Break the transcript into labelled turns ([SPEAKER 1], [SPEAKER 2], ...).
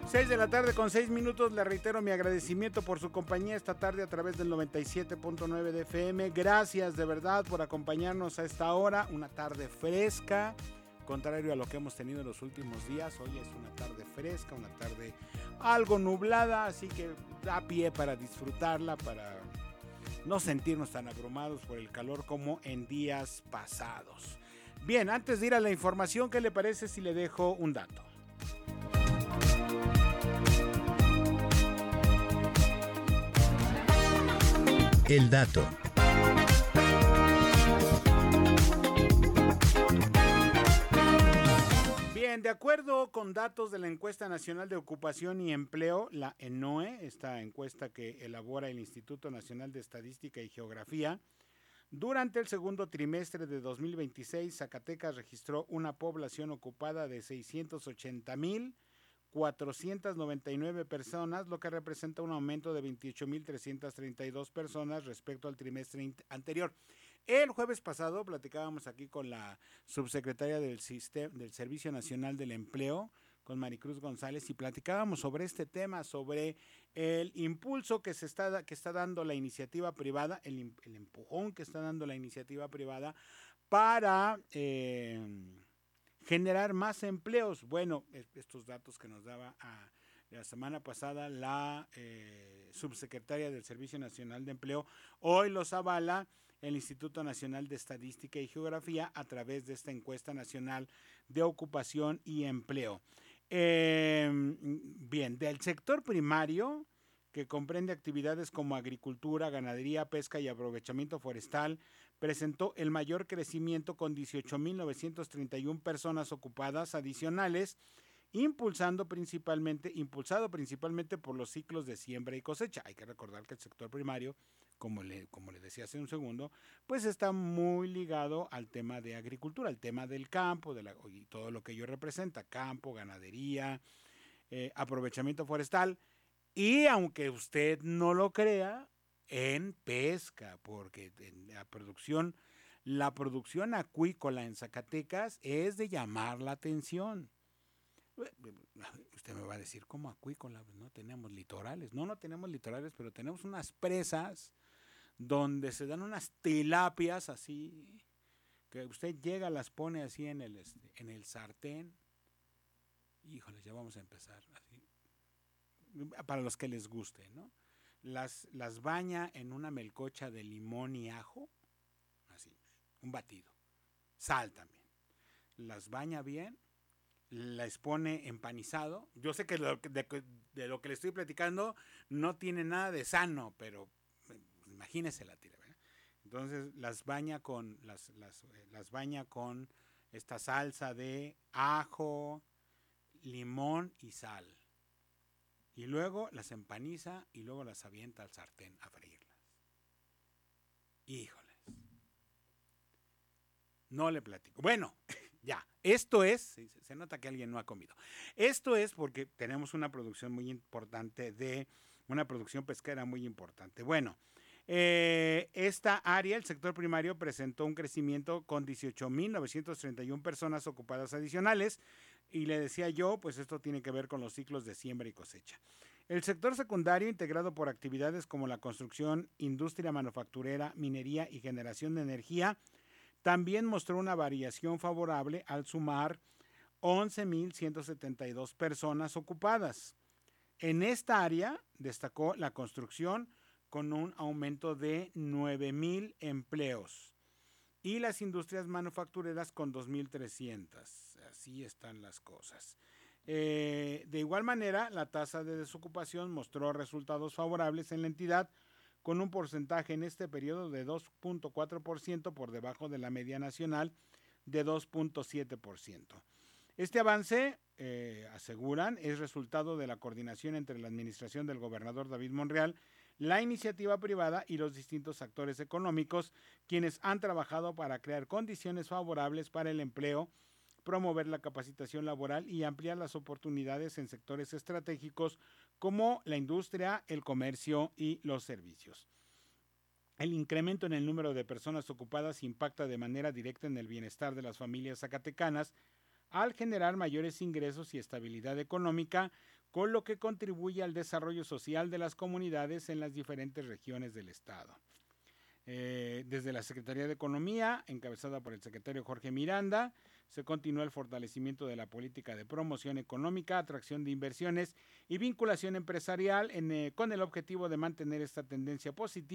[SPEAKER 1] 6:06 le reitero mi agradecimiento por su compañía esta tarde a través del 97.9 de FM. Gracias de verdad por acompañarnos a esta hora, una tarde fresca, contrario a lo que hemos tenido en los últimos días. Hoy es una tarde fresca, una tarde algo nublada, así que da pie para disfrutarla, para no sentirnos tan abrumados por el calor como en días pasados. Bien, antes de ir a la información, ¿qué le parece si le dejo un dato?
[SPEAKER 2] El dato.
[SPEAKER 1] Bien, de acuerdo con datos de la Encuesta Nacional de Ocupación y Empleo, la ENOE, esta encuesta que elabora el Instituto Nacional de Estadística y Geografía, durante el segundo trimestre de 2026, Zacatecas registró una población ocupada de 680,499 personas, lo que representa un aumento de 28,332 personas respecto al trimestre anterior. El jueves pasado platicábamos aquí con la subsecretaria del Servicio Nacional del Empleo, con Maricruz González, y platicábamos sobre este tema, sobre el impulso que está dando la iniciativa privada, el empujón que está dando la iniciativa privada para generar más empleos. Bueno, estos datos que nos daba la semana pasada la subsecretaria del Servicio Nacional de Empleo, hoy los avala el Instituto Nacional de Estadística y Geografía a través de esta encuesta nacional de ocupación y empleo. Bien, del sector primario, que comprende actividades como agricultura, ganadería, pesca y aprovechamiento forestal, presentó el mayor crecimiento con 18,931 personas ocupadas adicionales, impulsado principalmente por los ciclos de siembra y cosecha. Hay que recordar que el sector primario, como le decía hace un segundo, pues está muy ligado al tema de agricultura, al tema del campo, y todo lo que ello representa, campo, ganadería, aprovechamiento forestal, y aunque usted no lo crea, en pesca, porque en la producción acuícola en Zacatecas es de llamar la atención. Usted me va a decir, ¿cómo acuícola? No tenemos litorales. No tenemos litorales, pero tenemos unas presas donde se dan unas tilapias así, que usted llega, las pone así en el sartén. Híjole, ya vamos a empezar así. Para los que les guste, ¿no? Las baña en una melcocha de limón y ajo, así, un batido. Sal también. Las baña bien, las pone empanizado. Yo sé que de lo que le estoy platicando no tiene nada de sano, pero imagínese la tira, ¿verdad? Entonces las baña con esta salsa de ajo, limón y sal. Y luego las empaniza y luego las avienta al sartén a freírlas. Híjoles. No le platico. Bueno, ya. Esto es, se nota que alguien no ha comido. Esto es porque tenemos una producción muy importante una producción pesquera muy importante. Bueno, esta área, el sector primario, presentó un crecimiento con 18,931 personas ocupadas adicionales, y le decía yo, pues esto tiene que ver con los ciclos de siembra y cosecha. El sector secundario, integrado por actividades como la construcción, industria manufacturera, minería y generación de energía, también mostró una variación favorable al sumar 11,172 personas ocupadas. En esta área destacó la construcción, con un aumento de 9,000 empleos, y las industrias manufactureras con 2,300. Así están las cosas. De igual manera, la tasa de desocupación mostró resultados favorables en la entidad, con un porcentaje en este periodo de 2,4% por debajo de la media nacional de 2,7%. Este avance, aseguran, es resultado de la coordinación entre la administración del gobernador David Monreal, la iniciativa privada y los distintos actores económicos, quienes han trabajado para crear condiciones favorables para el empleo, promover la capacitación laboral y ampliar las oportunidades en sectores estratégicos como la industria, el comercio y los servicios. El incremento en el número de personas ocupadas impacta de manera directa en el bienestar de las familias zacatecanas, al generar mayores ingresos y estabilidad económica, con lo que contribuye al desarrollo social de las comunidades en las diferentes regiones del estado. Desde la Secretaría de Economía, encabezada por el secretario Jorge Miranda, se continúa el fortalecimiento de la política de promoción económica, atracción de inversiones y vinculación empresarial con el objetivo de mantener esta tendencia positiva